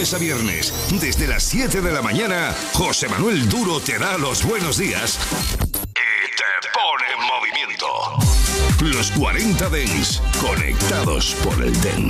lunes a viernes, desde las 7 de la mañana, José Manuel Duro te da los buenos días y te pone en movimiento. Los 40 Dents, conectados por el Dents.